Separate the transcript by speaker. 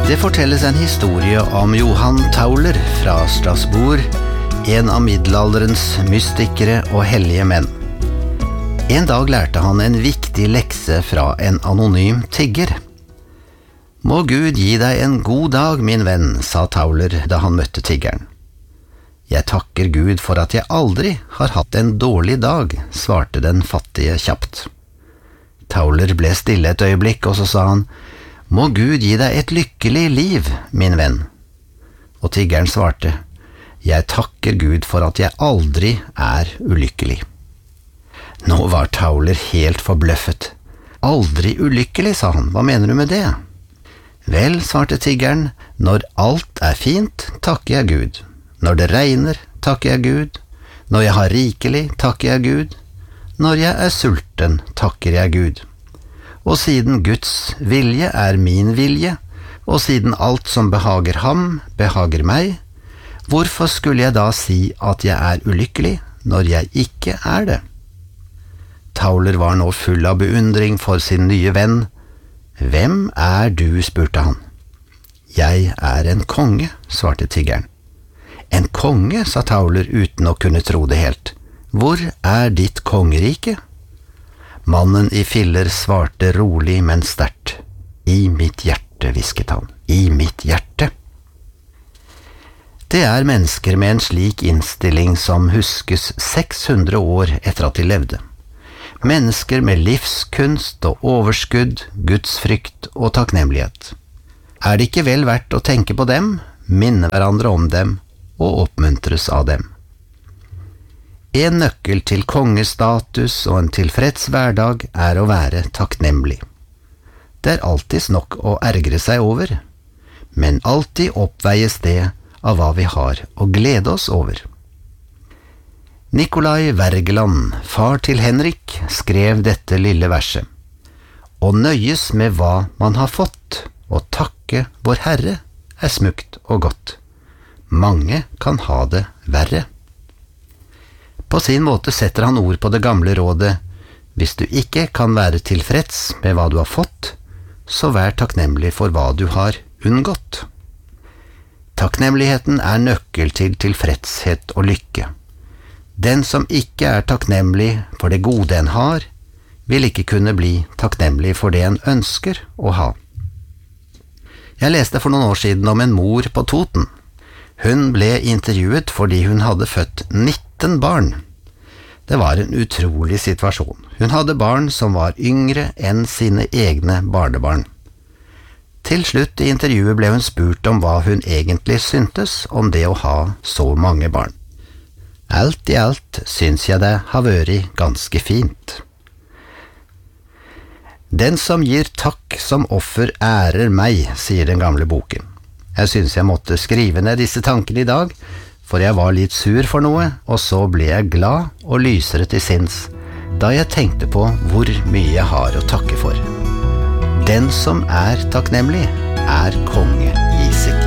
Speaker 1: Det fortelles en historie om Johan Tauler fra Strasbourg, en av middelalderens mystikere og hellige menn. En dag lærte han en viktig lekse fra en anonym tigger. «Må Gud gi deg en god dag, min venn», sa Tauler da han møtte tiggeren. «Jeg takker Gud for at jeg aldri har hatt en dårlig dag», svarte den fattige kjapt. Tauler ble stille et øyeblikk, og så sa han, «Må Gud gi deg et lykkelig liv, min venn». Og tiggeren svarte, «Jeg takker Gud for at jeg aldri er ulykkelig». Nå var Tauler helt forbløffet. «Aldri ulykkelig», sa han, «hva mener du med det?» «Vel», svarte tiggeren, «når alt er fint, takker jeg Gud. Når det regner, takker jeg Gud. Når jeg har rikelig, takker jeg Gud. Når jeg er sulten, takker jeg Gud. Og siden Guds vilje er min vilje, og siden alt som behager ham, behager meg, hvorfor skulle jeg da si at jeg er ulykkelig når jeg ikke er det?» Tauler var nå full av beundring for sin nye venn. «Hvem er du?» spurte han. «Jeg er en konge», svarte tiggeren. «En konge?» sa Tauler uten å kunne tro det helt. «Hvor er ditt kongerike?» Mannen i filler svarte rolig, men sterkt. «I mitt hjerte», hvisket han. «I mitt hjerte». Det er mennesker med en slik innstilling som huskes 600 år etter at de levde. Mennesker med livskunst og overskudd, gudsfrykt og takknemlighet. Er det ikke vel verdt å tenke på dem, minne hverandre om dem og oppmuntres av dem? En nøkkel til kongestatus og en tilfreds hverdag er å være takknemlig. Det er alltids nok å ergre seg over, men alltid oppveies det av hva vi har å glede oss over. Nikolai Wergeland, far til Henrik, skrev dette lille verset. «Å nøyes med hva man har fått, og takke vår Herre, er smukt og godt. Mange kan ha det verre.» På sin måte setter han ord på det gamle rådet, «Hvis du ikke kan være tilfreds med hva du har fått, så vær takknemlig for hva du har unngått.» Takknemligheten er nøkkel til tilfredshet og lykke. Den som ikke er takknemlig for det gode en har, vil ikke kunne bli takknemlig for det en ønsker å ha. Jeg leste for noen år siden om en mor på Toten. Hun ble intervjuet fordi hun hadde født 19 barn. Det var en utrolig situasjon. Hun hadde barn som var yngre enn sine egne barnebarn. Til slutt i intervjuet ble hun spurt om hva hun egentlig syntes om det å ha så mange barn. «Alt i alt syns jeg det har vært ganske fint.» «Den som gir takk som offer ærer meg», sier den gamle boken. Jeg synes jeg måtte skrive ned disse tankene i dag, for jeg var litt sur for noe, og så ble jeg glad og lysere til sinns, da jeg tenkte på hvor mye jeg har å takke for. Den som er takknemlig, er konge i sitt liv.